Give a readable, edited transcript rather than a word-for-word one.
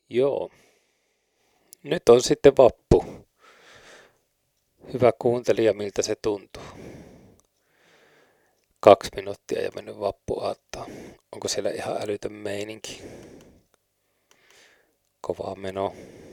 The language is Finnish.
Joo, nyt on sitten vappu. Hyvä kuuntelija, miltä se tuntuu. 2 minuuttia ja mennyt vappuaattoon. Onko siellä ihan älytön meininki? Kovaa meno.